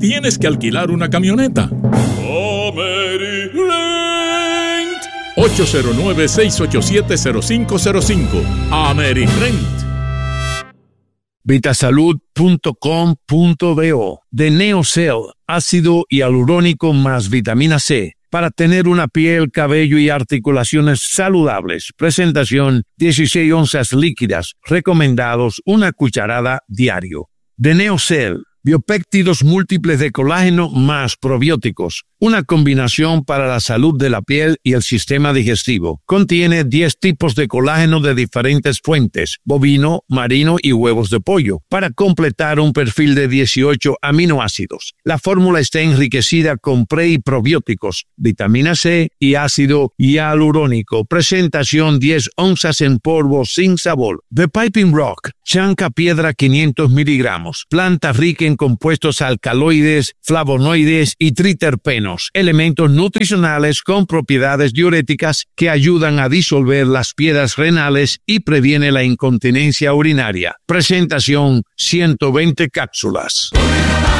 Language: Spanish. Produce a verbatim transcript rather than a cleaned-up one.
tienes que alquilar una camioneta. ocho cero nueve, seis ocho siete, cero cinco cero cinco. AmeriRent. Vitasalud punto com punto do. De Neocell, ácido hialurónico más vitamina C, para tener una piel, cabello y articulaciones saludables. Presentación dieciséis onzas líquidas, recomendados una cucharada diario. De Neocell, biopéptidos múltiples de colágeno más probióticos. Una combinación para la salud de la piel y el sistema digestivo. Contiene diez tipos de colágeno de diferentes fuentes, bovino, marino y huevos de pollo, para completar un perfil de dieciocho aminoácidos. La fórmula está enriquecida con pre y probióticos, vitamina C y ácido hialurónico. Presentación diez onzas en polvo sin sabor. The Piping Rock, chanca piedra quinientos miligramos. Planta rica en compuestos alcaloides, flavonoides y triterpenos. Elementos nutricionales con propiedades diuréticas que ayudan a disolver las piedras renales y previene la incontinencia urinaria. Presentación ciento veinte cápsulas.